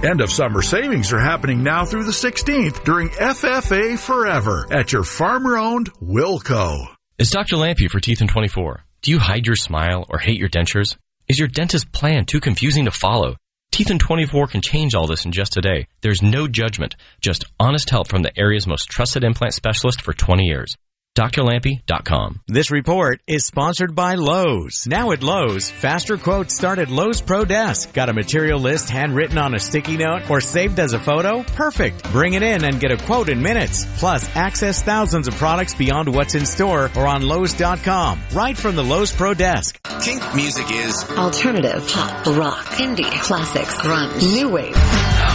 End of summer savings are happening now through the 16th during FFA Forever at your farmer-owned Wilco. It's Dr. Lampy for Teeth in 24. Do you hide your smile or hate your dentures? Is your dentist's plan too confusing to follow? Teeth in 24 can change all this in just a day. There's no judgment, just honest help from the area's most trusted implant specialist for 20 years. drlampy.com. This report is sponsored by Lowe's. Now at Lowe's, faster quotes start at Lowe's Pro Desk. Got a material list handwritten on a sticky note or saved as a photo? Perfect. Bring it in and get a quote in minutes. Plus, access thousands of products beyond what's in store or on Lowe's.com. Right from the Lowe's Pro Desk. Kink music is alternative, pop, rock, indie, classics, grunge, new wave.